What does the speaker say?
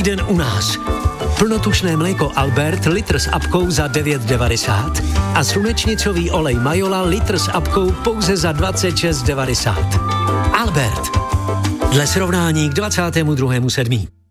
týden u nás. Plnotučné mléko Albert litr s apkou za 9,90 a slunečnicový olej Majola litr s apkou pouze za 26,90. Albert. Dle srovnání k 22.7.